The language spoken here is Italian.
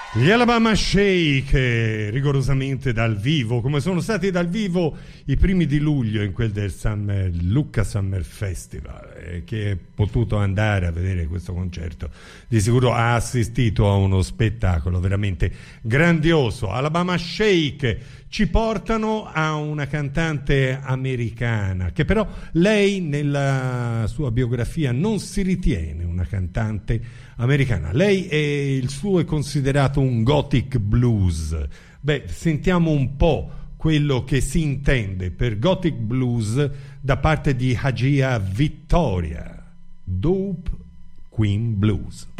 Gli Alabama Shake, rigorosamente dal vivo, come sono stati dal vivo i primi di luglio in quel del Lucca Summer Festival. Chi è potuto andare a vedere questo concerto di sicuro ha assistito a uno spettacolo veramente grandioso. Alabama Shake ci portano a una cantante americana che però lei nella sua biografia non si ritiene una cantante americana. Lei il suo è considerato un gothic blues. Beh, sentiamo un po' quello che si intende per gothic blues da parte di Hagia Victoria, Dope Queen Blues.